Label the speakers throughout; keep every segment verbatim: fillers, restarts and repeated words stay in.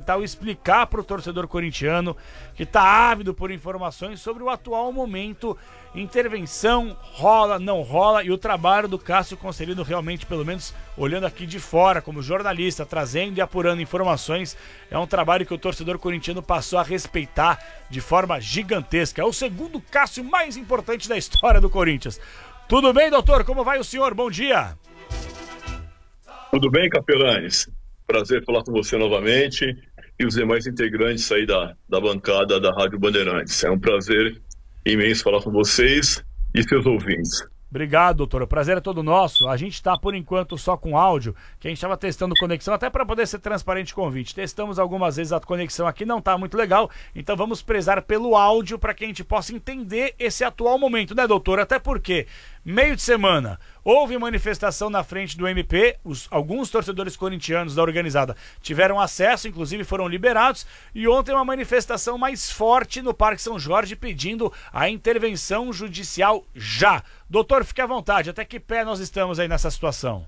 Speaker 1: fundamental explicar para o torcedor corintiano que está ávido por informações sobre o atual momento, intervenção, rola, não rola, e o trabalho do Cássio Conselino realmente, pelo menos olhando aqui de fora, como jornalista, trazendo e apurando informações, é um trabalho que o torcedor corintiano passou a respeitar de forma gigantesca. É o segundo Cássio mais importante da história do Corinthians. Tudo bem, doutor? Como vai o senhor? Bom dia!
Speaker 2: Tudo bem, Capelanes? Prazer falar com você novamente e os demais integrantes aí da, da bancada da Rádio Bandeirantes. É um prazer imenso falar com vocês e seus ouvintes.
Speaker 1: Obrigado, doutor. O prazer é todo nosso. A gente está, por enquanto, só com áudio, que a gente estava testando conexão, até para poder ser transparente com o convite. Testamos algumas vezes a conexão aqui, não está muito legal, então vamos prezar pelo áudio para que a gente possa entender esse atual momento, né, doutor? Até porque, meio de semana, houve manifestação na frente do M P, os, alguns torcedores corintianos da organizada tiveram acesso, inclusive foram liberados, e ontem uma manifestação mais forte no Parque São Jorge pedindo a intervenção judicial já. Doutor, fique à vontade, até que pé nós estamos aí nessa situação?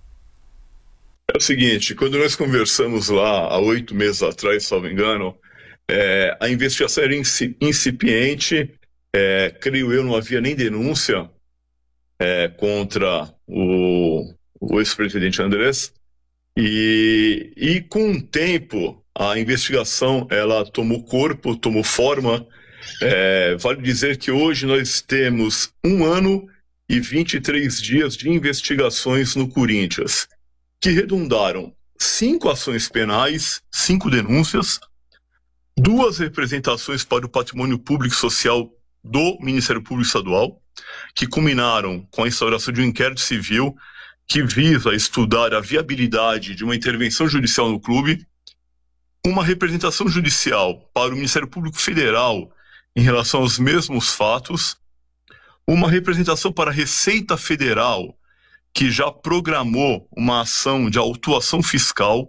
Speaker 2: É o seguinte, quando nós conversamos lá há oito meses atrás, se não me engano, é, a investigação era incipiente, é, creio eu, não havia nem denúncia é, contra o, o ex-presidente Andrés, e, e com o tempo a investigação ela tomou corpo, tomou forma. É, vale dizer que hoje nós temos um ano e vinte e três dias de investigações no Corinthians, que redundaram cinco ações penais, cinco denúncias, duas representações para o patrimônio público e social do Ministério Público Estadual, que culminaram com a instauração de um inquérito civil que visa estudar a viabilidade de uma intervenção judicial no clube, uma representação judicial para o Ministério Público Federal em relação aos mesmos fatos, uma representação para a Receita Federal, que já programou uma ação de autuação fiscal,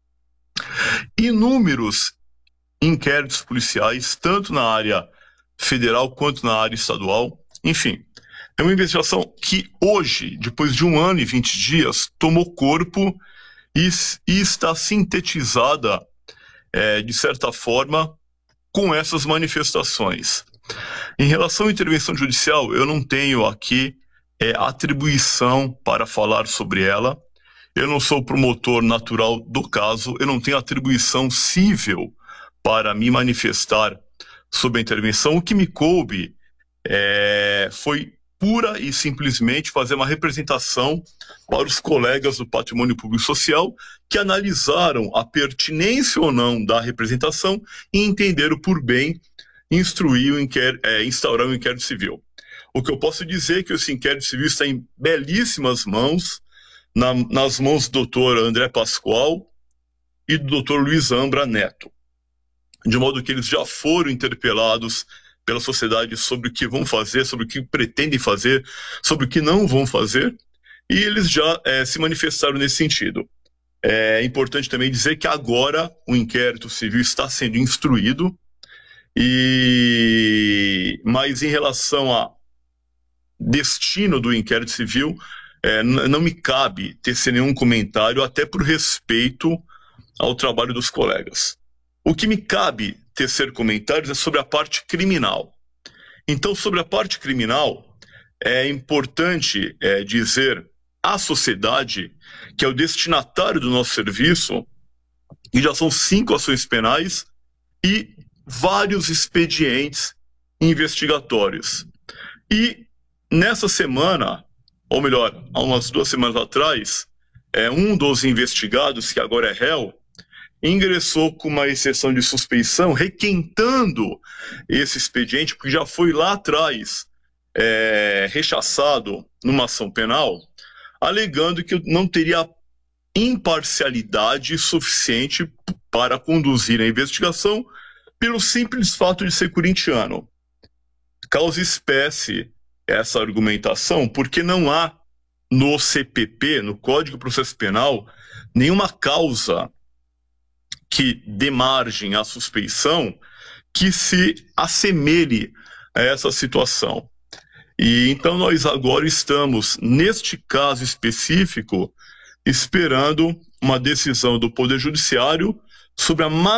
Speaker 2: inúmeros inquéritos policiais, tanto na área federal quanto na área estadual. Enfim, é uma investigação que hoje, depois de um ano e vinte dias, tomou corpo e, e está sintetizada, é, de certa forma, com essas manifestações. Em relação à intervenção judicial, eu não tenho aqui é, atribuição para falar sobre ela. Eu não sou promotor natural do caso, eu não tenho atribuição cível para me manifestar sobre a intervenção. O que me coube é, foi pura e simplesmente fazer uma representação para os colegas do Patrimônio Público Social que analisaram a pertinência ou não da representação e entenderam por bem instruir o inquérito, é, instaurar um inquérito civil. O que eu posso dizer é que esse inquérito civil está em belíssimas mãos, na, nas mãos do doutor André Pascoal e do doutor Luiz Ambra Neto, de modo que eles já foram interpelados pela sociedade sobre o que vão fazer, sobre o que pretendem fazer, sobre o que não vão fazer, e eles já é, se manifestaram nesse sentido. É importante também dizer que agora o inquérito civil está sendo instruído, e mas em relação a destino do inquérito civil, é, não me cabe tecer nenhum comentário, até por respeito ao trabalho dos colegas. O que me cabe tecer comentários é sobre a parte criminal. Então, sobre a parte criminal, é importante é, dizer à sociedade que é o destinatário do nosso serviço, e já são cinco ações penais e vários expedientes investigatórios. E nessa semana, ou melhor, há umas duas semanas atrás, é, um dos investigados, que agora é réu, ingressou com uma exceção de suspeição, requentando esse expediente, porque já foi lá atrás é, rechaçado numa ação penal, alegando que não teria imparcialidade suficiente para conduzir a investigação pelo simples fato de ser corintiano. Causa espécie essa argumentação, porque não há no C P P, no Código de Processo Penal, nenhuma causa que dê margem à suspeição que se assemelhe a essa situação. E então nós agora estamos, neste caso específico, esperando uma decisão do Poder Judiciário sobre a